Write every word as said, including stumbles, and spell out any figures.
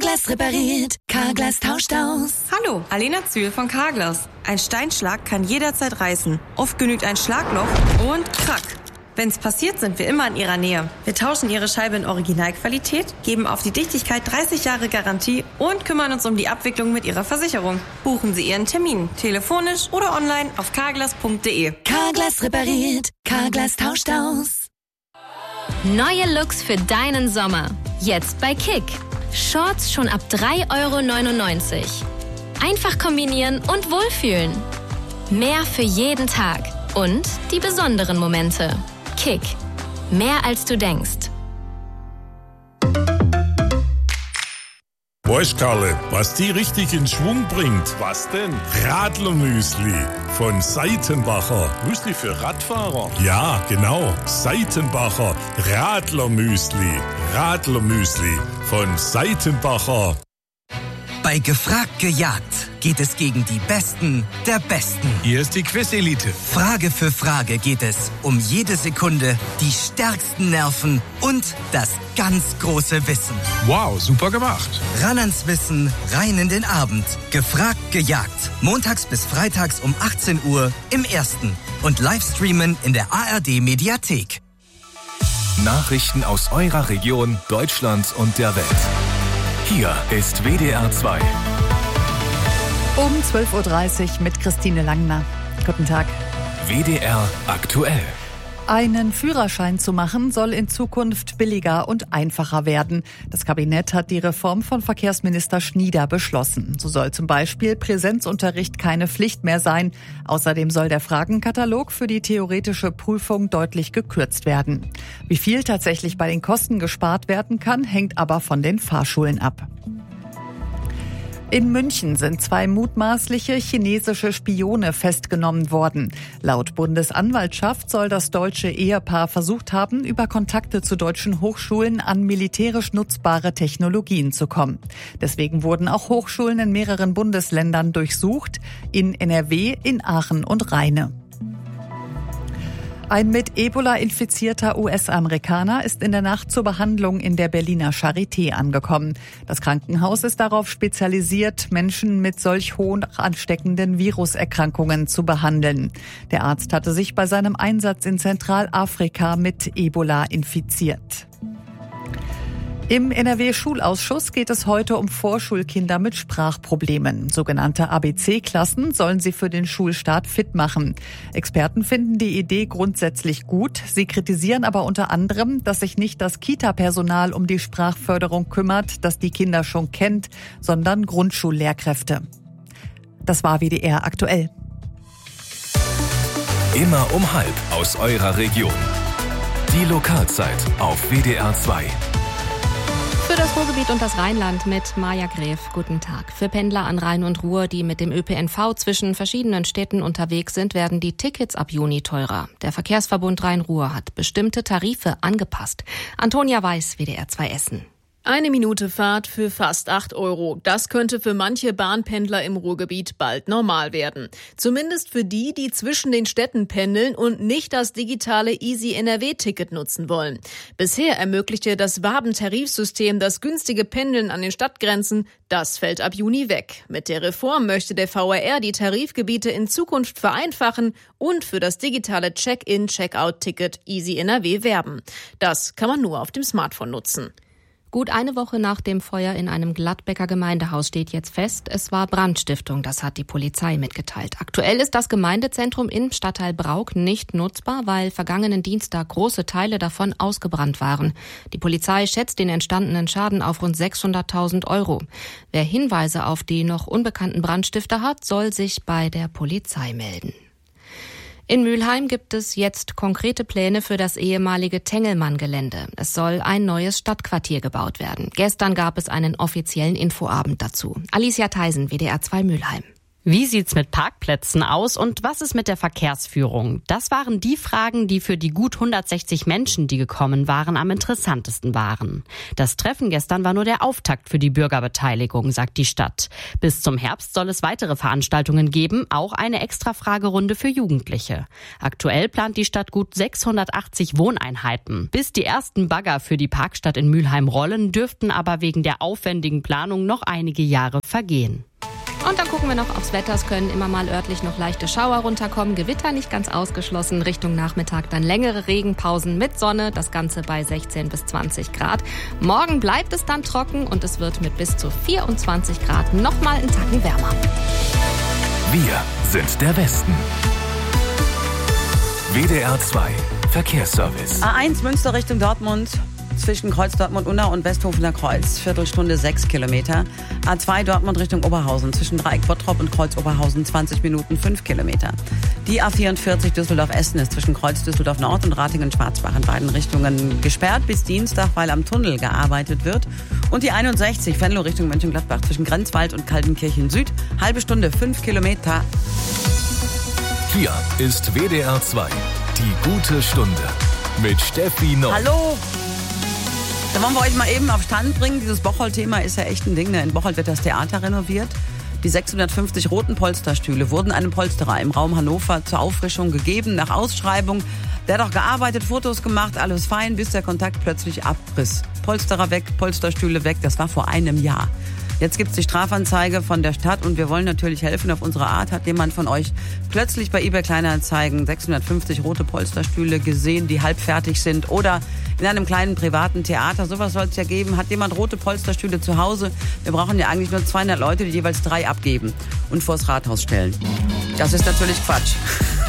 Carglass repariert, Carglass tauscht aus. Hallo, Alena Zühl von Carglass. Ein Steinschlag kann jederzeit reißen. Oft genügt ein Schlagloch und krack. Wenn's passiert, sind wir immer in Ihrer Nähe. Wir tauschen Ihre Scheibe in Originalqualität, geben auf die Dichtigkeit dreißig Jahre Garantie und kümmern uns um die Abwicklung mit Ihrer Versicherung. Buchen Sie Ihren Termin, telefonisch oder online auf carglass punkt de. Carglass repariert, Carglass tauscht aus. Neue Looks für deinen Sommer. Jetzt bei Kick. Shorts schon ab drei Euro neunundneunzig. Einfach kombinieren und wohlfühlen. Mehr für jeden Tag und die besonderen Momente. Kick. Mehr als du denkst. Weißt Karle, was die richtig in Schwung bringt? Was denn? Radlermüsli von Seitenbacher. Müsli für Radfahrer? Ja, genau. Seitenbacher Radlermüsli. Radlermüsli von Seitenbacher. Bei Gefragt gejagt geht es gegen die Besten der Besten. Hier ist die Quiz-Elite. Frage für Frage geht es um jede Sekunde, die stärksten Nerven und das ganz große Wissen. Wow, super gemacht. Ran ans Wissen, rein in den Abend. Gefragt gejagt. Montags bis freitags um achtzehn Uhr im Ersten. Und Livestreamen in der A R D-Mediathek. Nachrichten aus eurer Region, Deutschland und der Welt. Hier ist W D R zwei. Um zwölf Uhr dreißig mit Christine Langner. Guten Tag. W D R aktuell. Einen Führerschein zu machen soll in Zukunft billiger und einfacher werden. Das Kabinett hat die Reform von Verkehrsminister Schnieder beschlossen. So soll zum Beispiel Präsenzunterricht keine Pflicht mehr sein. Außerdem soll der Fragenkatalog für die theoretische Prüfung deutlich gekürzt werden. Wie viel tatsächlich bei den Kosten gespart werden kann, hängt aber von den Fahrschulen ab. In München sind zwei mutmaßliche chinesische Spione festgenommen worden. Laut Bundesanwaltschaft soll das deutsche Ehepaar versucht haben, über Kontakte zu deutschen Hochschulen an militärisch nutzbare Technologien zu kommen. Deswegen wurden auch Hochschulen in mehreren Bundesländern durchsucht, in N R W, in Aachen und Rheine. Ein mit Ebola infizierter U S-Amerikaner ist in der Nacht zur Behandlung in der Berliner Charité angekommen. Das Krankenhaus ist darauf spezialisiert, Menschen mit solch hoch ansteckenden Viruserkrankungen zu behandeln. Der Arzt hatte sich bei seinem Einsatz in Zentralafrika mit Ebola infiziert. Im N R W-Schulausschuss geht es heute um Vorschulkinder mit Sprachproblemen. Sogenannte A B C-Klassen sollen sie für den Schulstart fit machen. Experten finden die Idee grundsätzlich gut. Sie kritisieren aber unter anderem, dass sich nicht das Kita-Personal um die Sprachförderung kümmert, das die Kinder schon kennt, sondern Grundschullehrkräfte. Das war W D R aktuell. Immer um halb aus eurer Region. Die Lokalzeit auf W D R zwei. Für das Ruhrgebiet und das Rheinland mit Maja Gräf. Guten Tag. Für Pendler an Rhein und Ruhr, die mit dem Ö P N V zwischen verschiedenen Städten unterwegs sind, werden die Tickets ab Juni teurer. Der Verkehrsverbund Rhein-Ruhr hat bestimmte Tarife angepasst. Antonia Weiß, W D R zwei Essen. Eine Minute Fahrt für fast acht Euro. Das könnte für manche Bahnpendler im Ruhrgebiet bald normal werden. Zumindest für die, die zwischen den Städten pendeln und nicht das digitale Easy N R W-Ticket nutzen wollen. Bisher ermöglichte das Waben-Tarifsystem das günstige Pendeln an den Stadtgrenzen. Das fällt ab Juni weg. Mit der Reform möchte der V R R die Tarifgebiete in Zukunft vereinfachen und für das digitale Check-in-Check-out-Ticket Easy N R W werben. Das kann man nur auf dem Smartphone nutzen. Gut eine Woche nach dem Feuer in einem Gladbecker Gemeindehaus steht jetzt fest, es war Brandstiftung, das hat die Polizei mitgeteilt. Aktuell ist das Gemeindezentrum im Stadtteil Brauk nicht nutzbar, weil vergangenen Dienstag große Teile davon ausgebrannt waren. Die Polizei schätzt den entstandenen Schaden auf rund sechshunderttausend Euro. Wer Hinweise auf die noch unbekannten Brandstifter hat, soll sich bei der Polizei melden. In Mülheim gibt es jetzt konkrete Pläne für das ehemalige Tengelmann-Gelände. Es soll ein neues Stadtquartier gebaut werden. Gestern gab es einen offiziellen Infoabend dazu. Alicia Theisen, W D R zwei Mülheim. Wie sieht's mit Parkplätzen aus und was ist mit der Verkehrsführung? Das waren die Fragen, die für die gut hundertsechzig Menschen, die gekommen waren, am interessantesten waren. Das Treffen gestern war nur der Auftakt für die Bürgerbeteiligung, sagt die Stadt. Bis zum Herbst soll es weitere Veranstaltungen geben, auch eine Extra-Fragerunde für Jugendliche. Aktuell plant die Stadt gut sechshundertachtzig Wohneinheiten. Bis die ersten Bagger für die Parkstadt in Mülheim rollen, dürften aber wegen der aufwendigen Planung noch einige Jahre vergehen. Und dann gucken wir noch aufs Wetter. Es können immer mal örtlich noch leichte Schauer runterkommen. Gewitter nicht ganz ausgeschlossen. Richtung Nachmittag dann längere Regenpausen mit Sonne. Das Ganze bei sechzehn bis zwanzig Grad. Morgen bleibt es dann trocken und es wird mit bis zu vierundzwanzig Grad nochmal einen Tacken wärmer. Wir sind der Westen. W D R zwei Verkehrsservice. A eins Münster Richtung Dortmund. Zwischen Kreuz Dortmund-Unna und Westhofener Kreuz. Viertelstunde sechs Kilometer. A zwei Dortmund Richtung Oberhausen. Zwischen Dreieck Bottrop und Kreuz Oberhausen zwanzig Minuten fünf Kilometer. Die A vierundvierzig Düsseldorf-Essen ist zwischen Kreuz Düsseldorf-Nord und Ratingen-Schwarzbach in beiden Richtungen gesperrt bis Dienstag, weil am Tunnel gearbeitet wird. Und die einundsechzig Venlo Richtung Mönchengladbach zwischen Grenzwald und Kaltenkirchen Süd. Halbe Stunde, fünf Kilometer. Hier ist W D R zwei. Die gute Stunde. Mit Steffi Noll. Hallo! Da wollen wir euch mal eben auf Stand bringen. Dieses Bocholt-Thema ist ja echt ein Ding. In Bocholt wird das Theater renoviert. Die sechshundertfünfzig roten Polsterstühle wurden einem Polsterer im Raum Hannover zur Auffrischung gegeben. Nach Ausschreibung, der hat auch gearbeitet, Fotos gemacht, alles fein, bis der Kontakt plötzlich abriss. Polsterer weg, Polsterstühle weg, das war vor einem Jahr. Jetzt gibt's die Strafanzeige von der Stadt und wir wollen natürlich helfen auf unsere Art. Hat jemand von euch plötzlich bei eBay Kleinanzeigen sechshundertfünfzig rote Polsterstühle gesehen, die halb fertig sind oder in einem kleinen privaten Theater? Sowas soll es ja geben. Hat jemand rote Polsterstühle zu Hause? Wir brauchen ja eigentlich nur zweihundert Leute, die jeweils drei abgeben und vors Rathaus stellen. Das ist natürlich Quatsch.